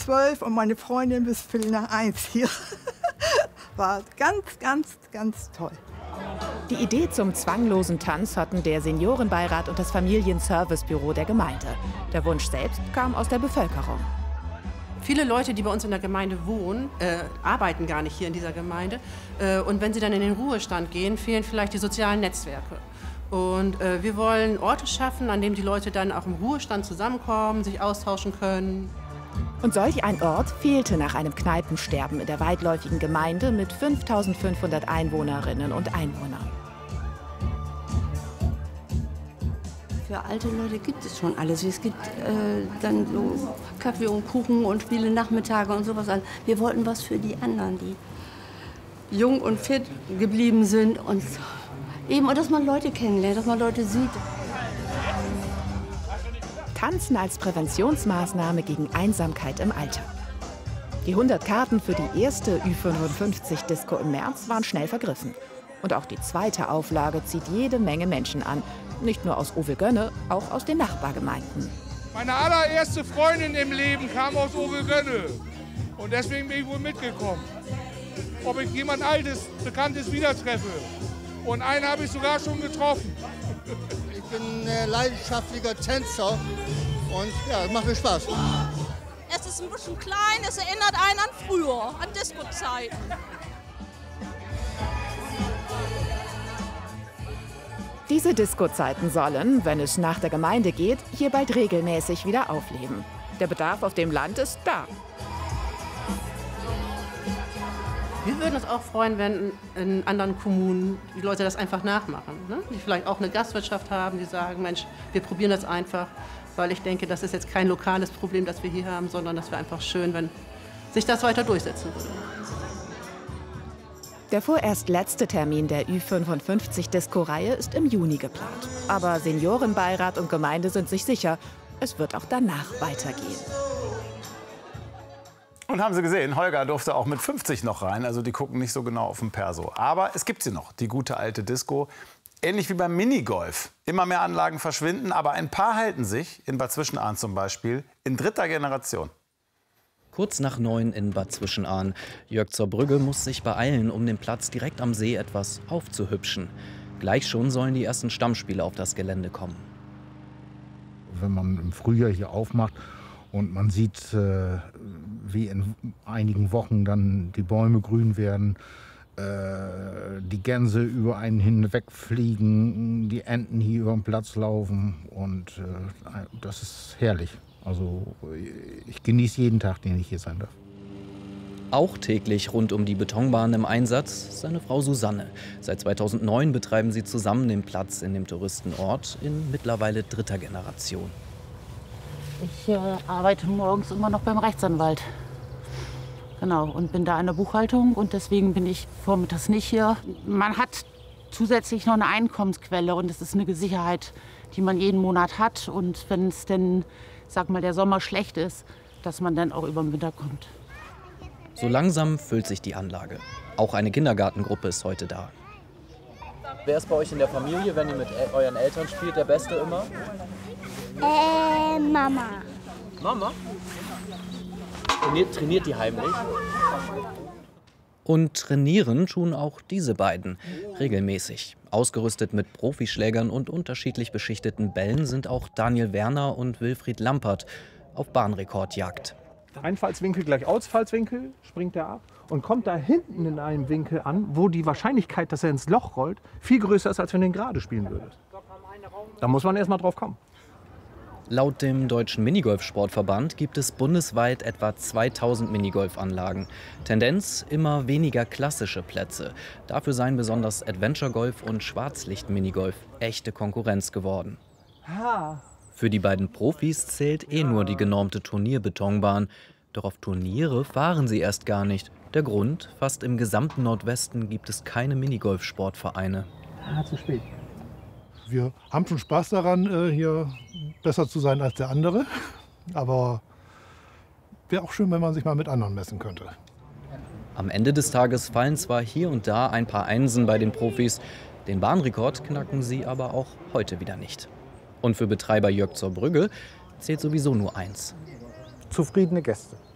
12 und meine Freundin bis Viertel nach 1 hier. War ganz, ganz, ganz toll. Die Idee zum zwanglosen Tanz hatten der Seniorenbeirat und das Familienservicebüro der Gemeinde. Der Wunsch selbst kam aus der Bevölkerung. Viele Leute, die bei uns in der Gemeinde wohnen, arbeiten gar nicht hier in dieser Gemeinde. Und wenn sie dann in den Ruhestand gehen, fehlen vielleicht die sozialen Netzwerke. Und wir wollen Orte schaffen, an denen die Leute dann auch im Ruhestand zusammenkommen, sich austauschen können. Und solch ein Ort fehlte nach einem Kneipensterben in der weitläufigen Gemeinde mit 5.500 Einwohnerinnen und Einwohnern. Für alte Leute gibt es schon alles. Es gibt dann so Kaffee und Kuchen und Spiele Nachmittage und sowas. Wir wollten was für die anderen, die jung und fit geblieben sind. Und eben, und dass man Leute kennenlernt, dass man Leute sieht. Tanzen als Präventionsmaßnahme gegen Einsamkeit im Alter. Die 100 Karten für die erste Ü55-Disco im März waren schnell vergriffen. Und auch die zweite Auflage zieht jede Menge Menschen an. Nicht nur aus Ovelgönne, auch aus den Nachbargemeinden. Meine allererste Freundin im Leben kam aus Ovelgönne. Und deswegen bin ich wohl mitgekommen. Ob ich jemand Altes, Bekanntes wieder treffe. Und einen habe ich sogar schon getroffen. Ich bin ein leidenschaftlicher Tänzer und ja, es macht mir Spaß. Es ist ein bisschen klein, es erinnert einen an früher, an Disco-Zeiten. Diese Disco-Zeiten sollen, wenn es nach der Gemeinde geht, hier bald regelmäßig wieder aufleben. Der Bedarf auf dem Land ist da. Wir würden uns auch freuen, wenn in anderen Kommunen die Leute das einfach nachmachen. Ne? Die vielleicht auch eine Gastwirtschaft haben, die sagen, Mensch, wir probieren das einfach. Weil ich denke, das ist jetzt kein lokales Problem, das wir hier haben, sondern das wäre einfach schön, wenn sich das weiter durchsetzen würde. Der vorerst letzte Termin der Ü55-Disco-Reihe ist im Juni geplant. Aber Seniorenbeirat und Gemeinde sind sich sicher, es wird auch danach weitergehen. Und haben Sie gesehen, Holger durfte auch mit 50 noch rein. Also die gucken nicht so genau auf den Perso. Aber es gibt sie noch, die gute alte Disco. Ähnlich wie beim Minigolf. Immer mehr Anlagen verschwinden, aber ein paar halten sich, in Bad Zwischenahn zum Beispiel, in 3. Generation. Kurz nach 9 in Bad Zwischenahn. Jörg zur Brügge muss sich beeilen, um den Platz direkt am See etwas aufzuhübschen. Gleich schon sollen die ersten Stammspiele auf das Gelände kommen. Wenn man im Frühjahr hier aufmacht und man sieht, wie in einigen Wochen dann die Bäume grün werden, die Gänse über einen hinwegfliegen, die Enten hier über den Platz laufen und das ist herrlich. Also ich genieße jeden Tag, den ich hier sein darf. Auch täglich rund um die Betonbahn im Einsatz seine Frau Susanne. Seit 2009 betreiben sie zusammen den Platz in dem Touristenort in mittlerweile 3. Generation. Ich arbeite morgens immer noch beim Rechtsanwalt. Genau, und bin da in der Buchhaltung und deswegen bin ich vormittags nicht hier. Man hat zusätzlich noch eine Einkommensquelle und es ist eine Sicherheit, die man jeden Monat hat. Und wenn es denn, sag mal, der Sommer schlecht ist, dass man dann auch über den Winter kommt. So langsam füllt sich die Anlage. Auch eine Kindergartengruppe ist heute da. Wer ist bei euch in der Familie, wenn ihr mit euren Eltern spielt, der Beste immer? Mama. Mama? Trainiert die heimlich? Und trainieren tun auch diese beiden regelmäßig. Ausgerüstet mit Profischlägern und unterschiedlich beschichteten Bällen sind auch Daniel Werner und Wilfried Lampert auf Bahnrekordjagd. Einfallswinkel gleich Ausfallswinkel, springt er ab und kommt da hinten in einem Winkel an, wo die Wahrscheinlichkeit, dass er ins Loch rollt, viel größer ist, als wenn du ihn gerade spielen würdest. Da muss man erst mal drauf kommen. Laut dem Deutschen Minigolfsportverband gibt es bundesweit etwa 2000 Minigolfanlagen. Tendenz immer weniger klassische Plätze. Dafür seien besonders Adventure Golf und Schwarzlicht-Minigolf echte Konkurrenz geworden. Für die beiden Profis zählt nur die genormte Turnierbetonbahn. Doch auf Turniere fahren sie erst gar nicht. Der Grund, fast im gesamten Nordwesten gibt es keine Minigolf-Sportvereine. Zu spät. Wir haben schon Spaß daran, hier besser zu sein als der andere. Aber wäre auch schön, wenn man sich mal mit anderen messen könnte. Am Ende des Tages fallen zwar hier und da ein paar Einsen bei den Profis, den Bahnrekord knacken sie aber auch heute wieder nicht. Und für Betreiber Jörg zur Brügge zählt sowieso nur eins: Zufriedene Gäste.